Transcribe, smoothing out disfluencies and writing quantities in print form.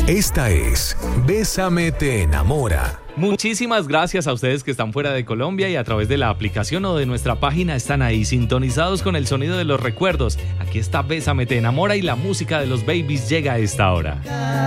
Esta es Bésame te enamora. Muchísimas gracias a ustedes que están fuera de Colombia y a través de la aplicación o de nuestra página están ahí sintonizados con el sonido de los recuerdos. Aquí está Bésame te enamora y la música de los Babies llega a esta hora.